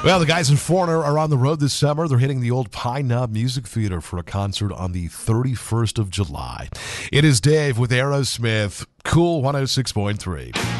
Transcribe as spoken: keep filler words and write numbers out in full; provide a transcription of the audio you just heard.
Well, the guys in Foreigner are on the road this summer. They're hitting the old Pine Knob Music Theater for a concert on the thirty-first of July. It is Dave with Aerosmith. Cool one oh six point three.